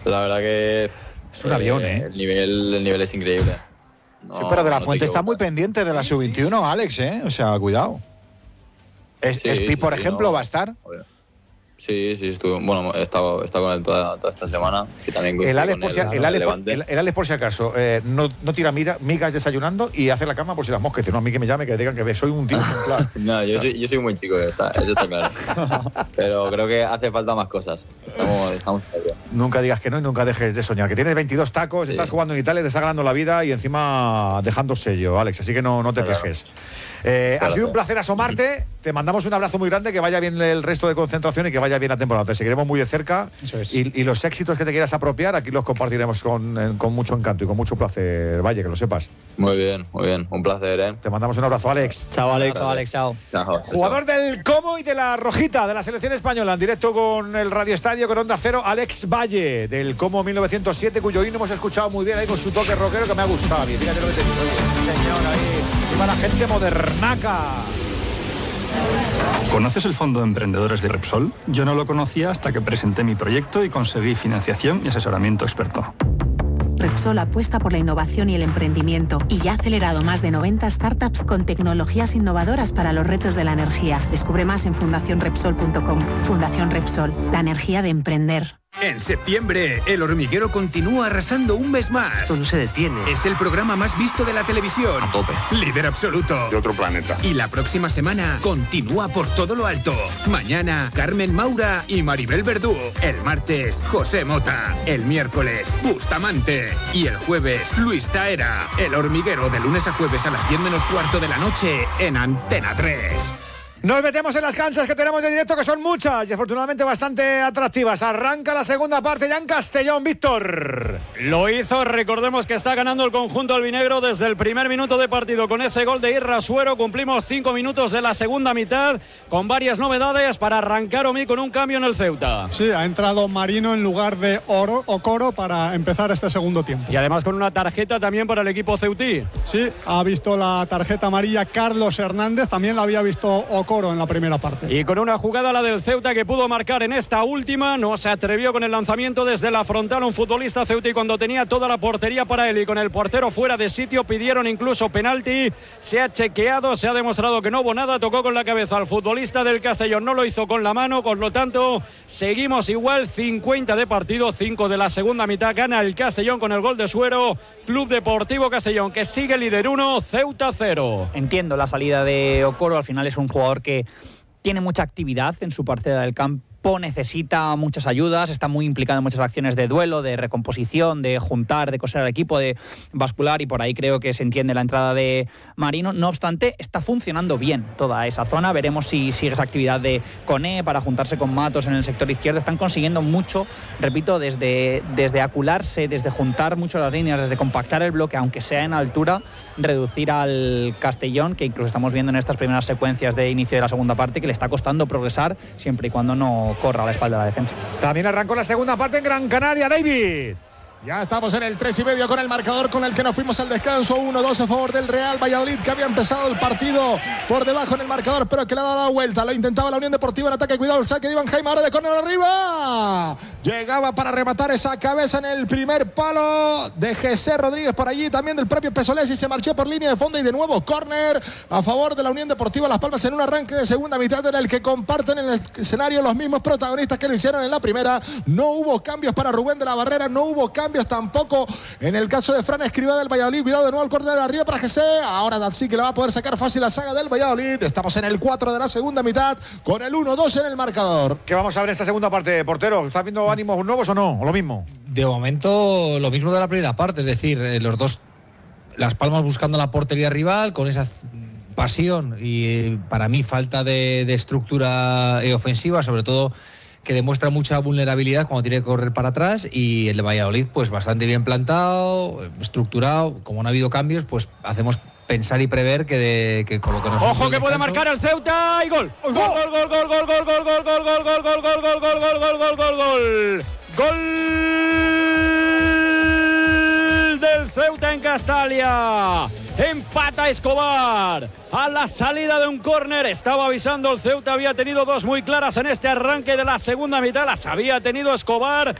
La verdad que es un avión, ¿eh? El nivel es increíble. No, sí, pero De la Fuente está muy pendiente de la sub-21, Alex, ¿eh? O sea, cuidado. Espi, por ejemplo, ¿va a estar? Sí, estuvo. Bueno, he estado con él toda esta semana. Y también el Alex, por si acaso, no tira migas desayunando y hace la cama por si las moscas. No, a mí que me llame, que digan que soy un tío ejemplar. No, yo soy muy chico, eso está claro. Pero creo que hace falta más cosas. Estamos nunca digas que no y nunca dejes de soñar. Que tienes 22 tacos, estás jugando en Italia, te está ganando la vida y encima dejando sello, Alex. Así que no te quejes. Ha sido un placer asomarte. Te mandamos un abrazo muy grande, que vaya bien el resto de concentración y que vaya bien la temporada. Te seguiremos muy de cerca y los éxitos que te quieras apropiar aquí los compartiremos con mucho encanto y con mucho placer. Valle, que lo sepas. Muy bien. Un placer, ¿eh? Te mandamos un abrazo, Alex. Chao, Alex. Chao. Jugador del Como y de la Rojita de la selección española, en directo con el Radio Estadio, con Onda Cero, Alex Valle, del Como 1907, cuyo himno hemos escuchado muy bien ahí con su toque rockero que me ha gustado. Bien, fíjate lo que te digo. Señor, ahí. Y para la gente modernaca. ¿Conoces el Fondo de Emprendedores de Repsol? Yo no lo conocía hasta que presenté mi proyecto y conseguí financiación y asesoramiento experto. Repsol apuesta por la innovación y el emprendimiento y ya ha acelerado más de 90 startups con tecnologías innovadoras para los retos de la energía. Descubre más en fundacionrepsol.com. Fundación Repsol, la energía de emprender. En septiembre, El Hormiguero continúa arrasando un mes más. Esto no se detiene. Es el programa más visto de la televisión. A tope. Líder absoluto. De otro planeta. Y la próxima semana continúa por todo lo alto. Mañana, Carmen Maura y Maribel Verdú. El martes, José Mota. El miércoles, Bustamante. Y el jueves, Luis Taera. El Hormiguero, de lunes a jueves a las 10 menos cuarto de la noche en Antena 3. Nos metemos en las canchas que tenemos de directo, que son muchas y afortunadamente bastante atractivas. Arranca la segunda parte ya en Castellón, Víctor. Lo hizo, recordemos que está ganando el conjunto albinegro desde el primer minuto de partido con ese gol de Irrasuero. Cumplimos 5 minutos de la segunda mitad con varias novedades para arrancar Omi con un cambio en el Ceuta. Sí, ha entrado Marino en lugar de Okoro para empezar este segundo tiempo. Y además con una tarjeta también para el equipo ceutí. Sí, ha visto la tarjeta amarilla Carlos Hernández, también la había visto Okoro en la primera parte. Y con una jugada la del Ceuta que pudo marcar en esta última, no se atrevió con el lanzamiento desde la frontal un futbolista ceutí cuando tenía toda la portería para él y con el portero fuera de sitio pidieron incluso penalti. Se ha chequeado, se ha demostrado que no hubo nada, tocó con la cabeza al futbolista del Castellón, no lo hizo con la mano, por lo tanto seguimos igual, 50 de partido, 5 de la segunda mitad, gana el Castellón con el gol de Suero. Club Deportivo Castellón que sigue líder 1, Ceuta 0. Entiendo la salida de Okoro, al final es un jugador que tiene mucha actividad en su parcela del campo, necesita muchas ayudas, está muy implicado en muchas acciones de duelo, de recomposición, de juntar, de coser al equipo, de bascular, y por ahí creo que se entiende la entrada de Marino. No obstante, está funcionando bien toda esa zona. Veremos si sigue esa actividad de Koné para juntarse con Matos en el sector izquierdo. Están consiguiendo mucho, repito, desde acularse, desde juntar mucho las líneas, desde compactar el bloque, aunque sea en altura, reducir al Castellón, que incluso estamos viendo en estas primeras secuencias de inicio de la segunda parte que le está costando progresar siempre y cuando no corra a la espalda de la defensa. También arrancó la segunda parte en Gran Canaria, David. Ya estamos en el 3:30 con el marcador con el que nos fuimos al descanso. 1-2 a favor del Real Valladolid, que había empezado el partido por debajo en el marcador, pero que le ha dado la vuelta. Lo intentaba la Unión Deportiva en ataque. Cuidado el saque de Iván Jaime, ahora de córner arriba. Llegaba para rematar esa cabeza en el primer palo de José Rodríguez por allí, también del propio Pesolesi. Se marchó por línea de fondo y de nuevo córner a favor de la Unión Deportiva Las Palmas en un arranque de segunda mitad en el que comparten en el escenario los mismos protagonistas que lo hicieron en la primera. No hubo cambios para Rubén de la Barrera, no hubo cambios tampoco en el caso de Fran Escribá del Valladolid. Cuidado de nuevo el córner arriba para José. Ahora sí que le va a poder sacar fácil la saga del Valladolid. Estamos en el 4 de la segunda mitad con el 1-2 en el marcador. ¿Qué vamos a ver en esta segunda parte, portero? ¿Estás viendo ánimos nuevos o no? ¿O lo mismo? De momento lo mismo de la primera parte, es decir, los dos, Las Palmas buscando la portería rival con esa pasión y para mí falta de estructura ofensiva, sobre todo que demuestra mucha vulnerabilidad cuando tiene que correr para atrás, y el de Valladolid pues bastante bien plantado, estructurado. Como no ha hado cambios, pues hacemos pensar y prever que con lo que nos... Ojo que puede marcar el Ceuta y gol. Gol, gol, gol, gol, gol, gol, gol, gol, gol, gol, gol, gol, gol, gol, gol, gol, gol, gol, gol, gol. Gol del Ceuta en Castalia. Empata Escobar a la salida de un córner. Estaba avisando el Ceuta, había tenido dos muy claras en este arranque de la segunda mitad. Las había tenido Escobar